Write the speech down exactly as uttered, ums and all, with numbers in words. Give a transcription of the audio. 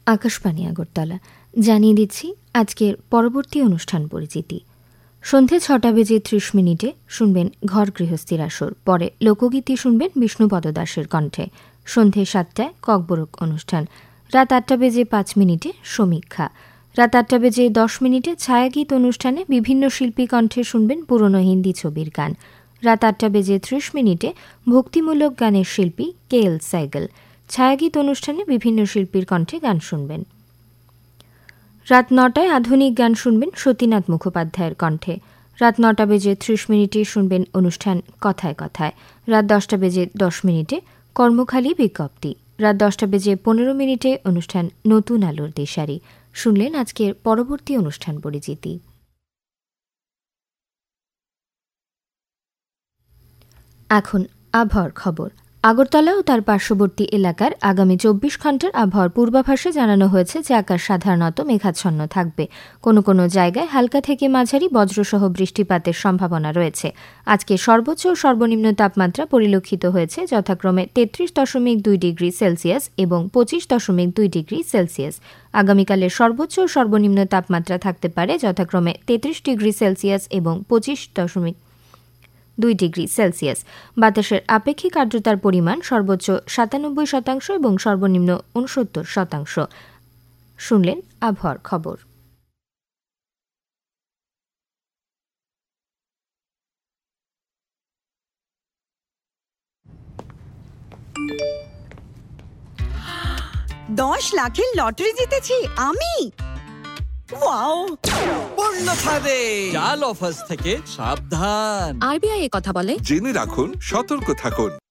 আকাশবাণী আগরতলা জানিয়ে দিচ্ছি আজকের পরবর্তী অনুষ্ঠান পরিচিতি। সন্ধে ছটা বেজে ত্রিশ মিনিটে শুনবেন ঘর গৃহস্থীর আসর, পরে লোকগীতি শুনবেন বিষ্ণুপদ দাসের কণ্ঠে। সন্ধে সাতটায় ককবরক অনুষ্ঠান। রাত আটটা বেজে পাঁচ মিনিটে সমীক্ষা। রাত আটটা বেজে দশ মিনিটে ছায়াগীত অনুষ্ঠানে বিভিন্ন শিল্পী কণ্ঠে শুনবেন পুরনো হিন্দি ছবির গান। রাত আটটা বেজে ত্রিশ মিনিটে ভক্তিমূলক গানের শিল্পী কে এল সাইগল। ছায়াগীত অনুষ্ঠানে বিভিন্ন শিল্পীর কণ্ঠে গান শুনবেন। রাত নটায় আধুনিক গান শুনবেন সতীনাথ মুখোপাধ্যায়ের কণ্ঠে। রাত নটা বেজে ত্রিশ মিনিটে শুনবেন অনুষ্ঠান কথায় কথায়। রাত দশটা বেজে দশ মিনিটে কর্মখালী বিজ্ঞপ্তি। রাত দশটা বেজে পনেরো মিনিটে অনুষ্ঠান নতুন আলোর দিশারি। শুনলেন আজকের পরবর্তী অনুষ্ঠান পরিচিতি। এখন আবহাওয়ার খবর। আগরতলা ও তার পার্শ্ববর্তী এলাকার আগামী চব্বিশ ঘন্টার আবহাওয়ার পূর্বাভাসে জানানো হয়েছে যে আকাশ সাধারণত মেঘাচ্ছন্ন থাকবে। কোনো কোনো জায়গায় হালকা থেকে মাঝারি বজ্রসহ বৃষ্টিপাতের সম্ভাবনা রয়েছে। আজকে সর্বোচ্চ ও সর্বনিম্ন তাপমাত্রা পরিলক্ষিত হয়েছে যথাক্রমে তেত্রিশ দশমিক দুই ডিগ্রি সেলসিয়াস এবং পঁচিশ দশমিক দুই ডিগ্রি সেলসিয়াস। আগামীকালের সর্বোচ্চ ও সর্বনিম্ন তাপমাত্রা থাকতে পারে যথাক্রমে তেত্রিশ ডিগ্রি সেলসিয়াস এবং পঁচিশ দশমিক দুই ডিগ্রি সেলসিয়াস। বাতাসের আপেক্ষিক আর্দ্রতার পরিমাণ সর্বোচ্চ সাতানব্বই শতাংশ এবং সর্বনিম্ন উনসত্তর শতাংশ। শুনলেন আবহাওয়ার খবর। দশ লাখের লটারি জিতেছি আমি। ওয়াও! পূর্ণ ছাড়ে জাল অফার্স থেকে সাবধান। আরবিআই এ কথা বলে, জেনে রাখুন, সতর্ক থাকুন।